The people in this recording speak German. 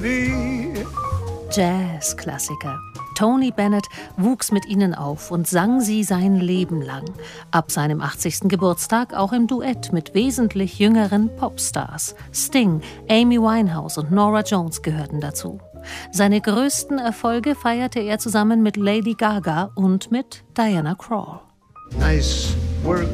be. Jazz-Klassiker. Tony Bennett wuchs mit ihnen auf und sang sie sein Leben lang. Ab seinem 80. Geburtstag auch im Duett mit wesentlich jüngeren Popstars. Sting, Amy Winehouse und Norah Jones gehörten dazu. Seine größten Erfolge feierte er zusammen mit Lady Gaga und mit Diana Krall. Nice work.